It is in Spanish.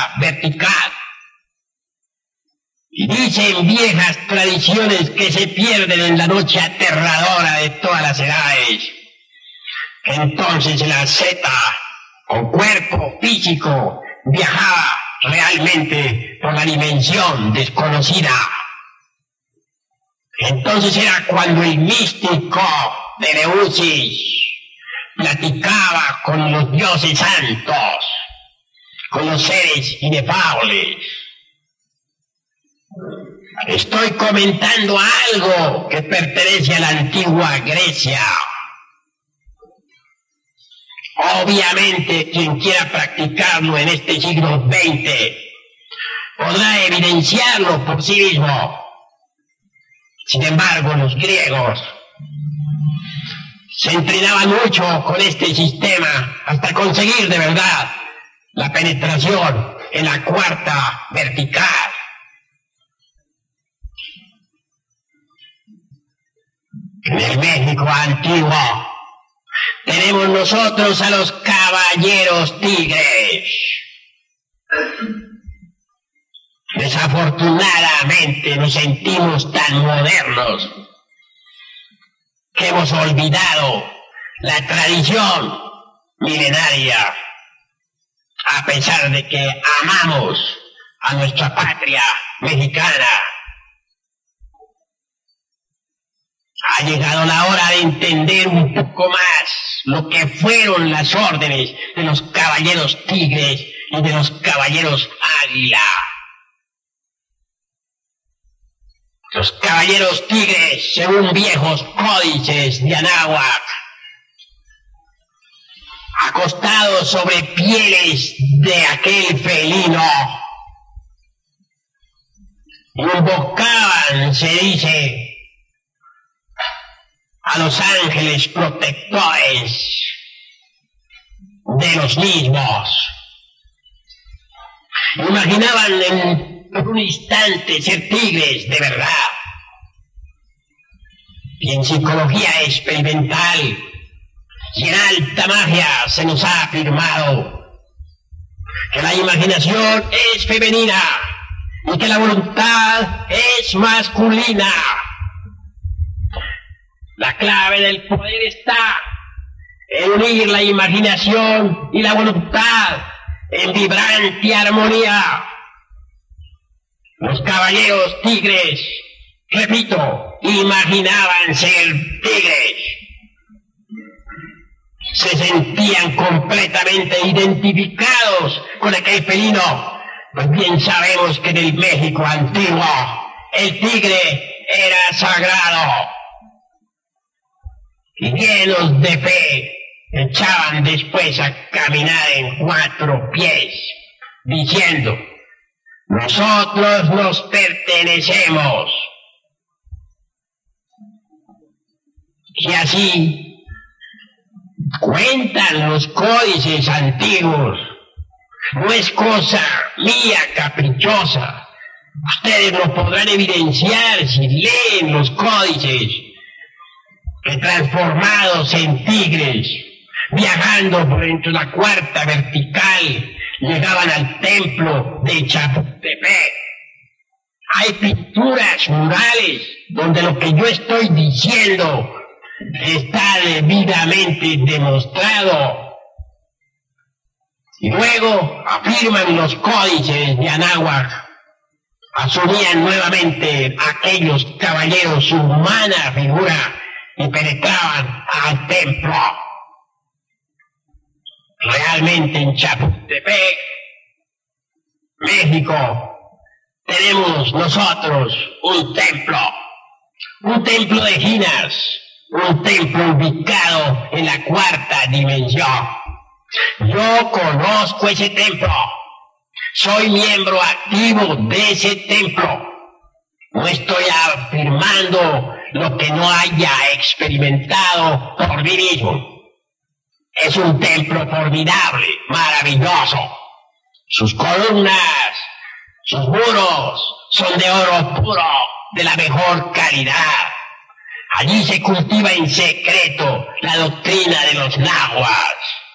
cuarta vertical. Y dicen viejas tradiciones que se pierden en la noche aterradora de todas las edades. Entonces la Z, con cuerpo físico, viajaba realmente por la dimensión desconocida. Entonces era cuando el místico de Eleusis platicaba con los dioses santos, con los seres inefables. Estoy comentando algo que pertenece a la antigua Grecia. Obviamente, quien quiera practicarlo en este siglo XX podrá evidenciarlo por sí mismo. Sin embargo, los griegos se entrenaban mucho con este sistema hasta conseguir de verdad la penetración en la cuarta vertical. En el México antiguo tenemos nosotros a los caballeros tigres. Desafortunadamente nos sentimos tan modernos que hemos olvidado la tradición milenaria, a pesar de que amamos a nuestra patria mexicana. Ha llegado la hora de entender un poco más lo que fueron las órdenes de los caballeros tigres y de los caballeros águila. Los caballeros tigres, según viejos códices de Anáhuac, acostados sobre pieles de aquel felino, invocaban, se dice, a los ángeles protectores de los mismos. Imaginaban por un instante ser tigres de verdad. Y en psicología experimental y en alta magia se nos ha afirmado que la imaginación es femenina y que la voluntad es masculina. La clave del poder está en unir la imaginación y la voluntad en vibrante armonía. Los caballeros tigres, repito, imaginaban ser tigres. Se sentían completamente identificados con aquel felino. Pues bien sabemos que en el México antiguo el tigre era sagrado. Y llenos de fe, echaban después a caminar en 4 pies, diciendo: nosotros nos pertenecemos. Y así cuentan los códices antiguos. No es cosa mía caprichosa. Ustedes lo podrán evidenciar si leen los códices, que transformados en tigres, viajando por entre la cuarta vertical, llegaban al templo de Chapultepec. Hay pinturas murales donde lo que yo estoy diciendo está debidamente demostrado. Y luego afirman los códices de Anáhuac, asumían nuevamente aquellos caballeros su humana figura y penetraban al templo. Realmente en Chapultepec, México, tenemos nosotros un templo de Ginas, un templo ubicado en la cuarta dimensión. Yo conozco ese templo, soy miembro activo de ese templo. No estoy afirmando lo que no haya experimentado por mí mismo. Es un templo formidable, maravilloso. Sus columnas, sus muros son de oro puro, de la mejor calidad. Allí se cultiva en secreto la doctrina de los nahuas.